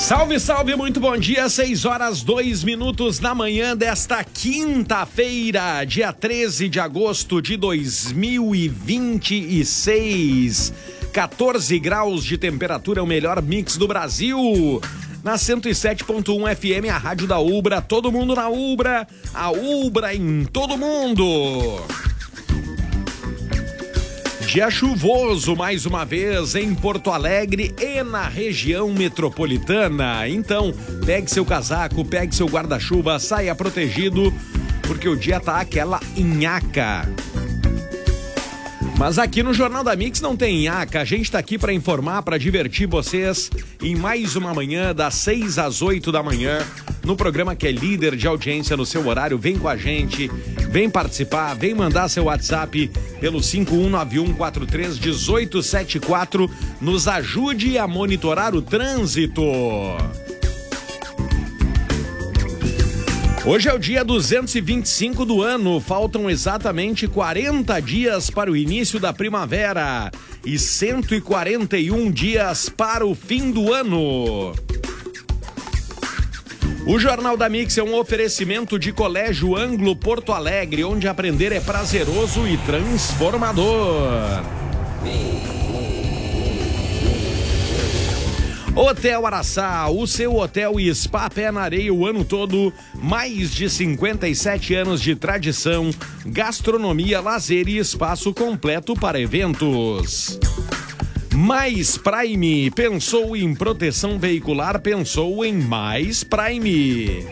Salve, salve, muito bom dia, 6h02 da manhã desta quinta-feira, dia 13 de agosto de 2026, 14 graus de temperatura, o melhor mix do Brasil, na 107.1 FM, a rádio da Ubra, todo mundo na Ubra, a Ubra em todo mundo. Dia chuvoso mais uma vez em Porto Alegre e na região metropolitana. Então, pegue seu casaco, pegue seu guarda-chuva, saia protegido, porque o dia tá aquela nhaca. Mas aqui no Jornal da Mix não tem nhaca, a gente tá aqui para informar, para divertir vocês em mais uma manhã das 6 às 8 da manhã, no programa que é líder de audiência no seu horário. Vem com a gente, vem participar, vem mandar seu WhatsApp pelo 5191431874, nos ajude a monitorar o trânsito. Hoje é o dia 225 do ano, faltam exatamente 40 dias para o início da primavera e 141 dias para o fim do ano. O Jornal da Mix é um oferecimento de Colégio Anglo Porto Alegre, onde aprender é prazeroso e transformador. Hotel Araçá, o seu hotel e spa pé na areia o ano todo, mais de 57 anos de tradição, gastronomia, lazer e espaço completo para eventos. Mais Prime, pensou em proteção veicular, pensou em Mais Prime.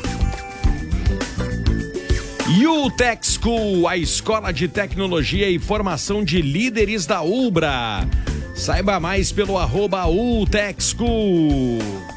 UTech School, a escola de tecnologia e formação de líderes da Ubra. Saiba mais pelo @UTech School.